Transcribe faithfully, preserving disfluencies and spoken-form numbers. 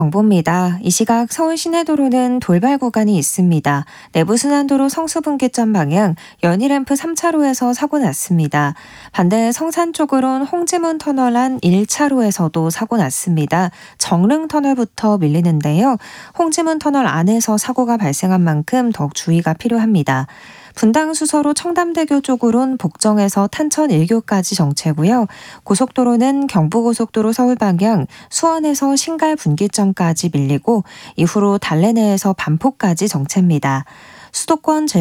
정보입니다. 이 시각 서울 시내도로는 돌발 구간이 있습니다. 내부순환도로 성수분기점 방향 연희램프 삼 차로에서 사고 났습니다. 반대 성산 쪽으론 홍지문 터널 안 일 차로에서도 사고 났습니다. 정릉 터널부터 밀리는데요. 홍지문 터널 안에서 사고가 발생한 만큼 더욱 주의가 필요합니다. 분당 수서로 청담대교 쪽으론 복정에서 탄천 일 교까지 정체고요. 고속도로는 경부고속도로 서울 방향 수원에서 신갈 분기점까지 밀리고 이후로 달래내에서 반포까지 정체입니다. 수도권